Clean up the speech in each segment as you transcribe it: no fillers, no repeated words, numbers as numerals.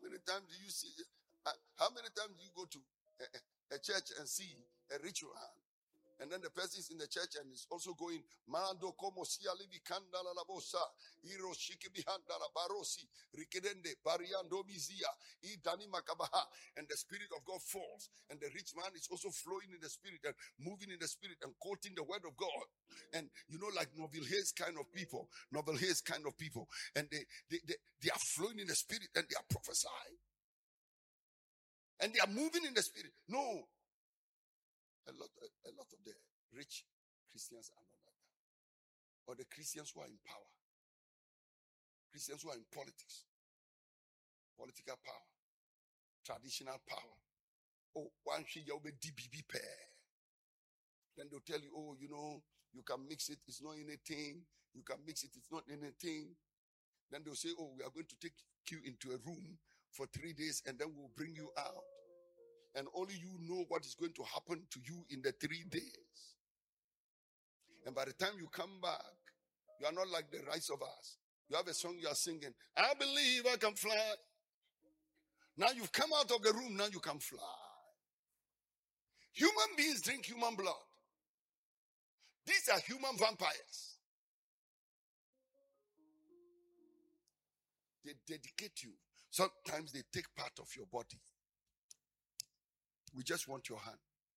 many times do you see? How many times do you go to a church and see a ritual hand? And then the person is in the church and is also going, Mando como sia libi kandala la bosa, iro shiki bihandala barosi, rikedende, bariando bizia, idani makabaha, and the Spirit of God falls. And the rich man is also flowing in the Spirit and moving in the Spirit and quoting the word of God. And you know, like Novel Hayes kind of people, and they are flowing in the Spirit and they are prophesying. And they are moving in the Spirit. No. A lot of the rich Christians are not like that. Or the Christians who are in power. Christians who are in politics. Political power. Traditional power. Oh, one she will be DBB pair. Then they'll tell you, oh, you know, you can mix it, it's not anything. You can mix it, it's not anything. Then they'll say, oh, we are going to take you into a room for 3 days and then we'll bring you out. And only you know what is going to happen to you in the 3 days. And by the time you come back, you are not like the rest of us. You have a song you are singing, I believe I can fly. Now you've come out of the room, now you can fly. Human beings drink human blood. These are human vampires. They dedicate you. Sometimes they take part of your body. We just want your hand.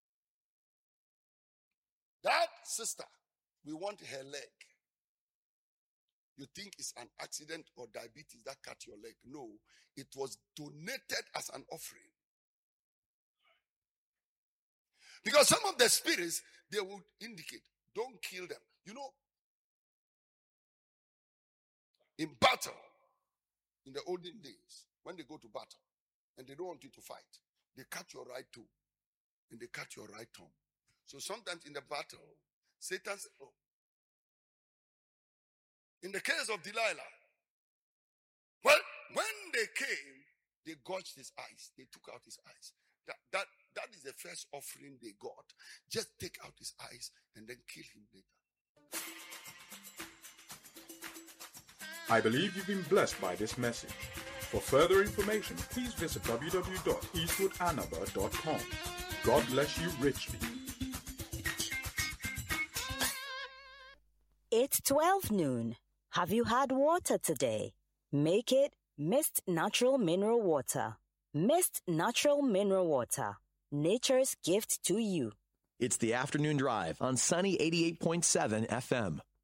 That sister, we want her leg. You think it's an accident or diabetes that cut your leg. No, it was donated as an offering. Because some of the spirits, they would indicate, don't kill them. You know, in battle, in the olden days, when they go to battle and they don't want you to fight, they cut your right toe and they cut your right thumb. So sometimes in the battle, Satan said, oh. In the case of Delilah, well, when they came, they gouged his eyes. They took out his eyes. That is the first offering they got. Just take out his eyes and then kill him later. I believe you've been blessed by this message. For further information, please visit www.eastwoodanaba.com. God bless you richly. It's 12 noon. Have you had water today? Make it Mist Natural Mineral Water. Mist Natural Mineral Water. Nature's gift to you. It's the afternoon drive on Sunny 88.7 FM.